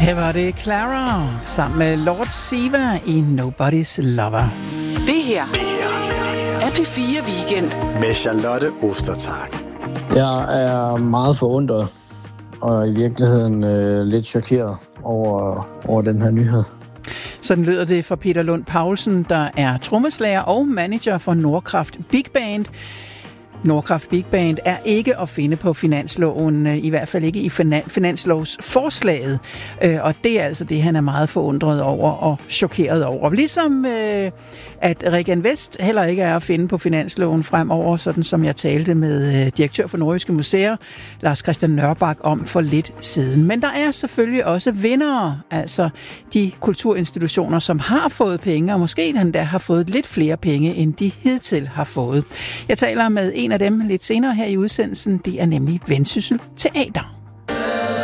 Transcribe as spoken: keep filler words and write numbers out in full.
Her var det Clara sammen med Lord Siva i Nobody's Lover. Det her er P fire Weekend med Charlotte Ostertag. Jeg er meget forundret og i virkeligheden øh, lidt chokeret over, over den her nyhed. Sådan lyder det fra Peter Lund Poulsen, der er trommeslager og manager for Nordkraft Big Band. Nordkraft Big Band er ikke at finde på finansloven, i hvert fald ikke i finanslovsforslaget, og det er altså det, han er meget forundret over og chokeret over. Ligesom at Regan Vest heller ikke er at finde på finansloven fremover, sådan som jeg talte med direktør for Nordjyske Museer, Lars Christian Nørbak, om for lidt siden. Men der er selvfølgelig også vindere, altså de kulturinstitutioner, som har fået penge, og måske endda har fået lidt flere penge, end de hidtil har fået. Jeg taler med en af dem lidt senere her i udsendelsen. Det er nemlig Vendsyssel Teater.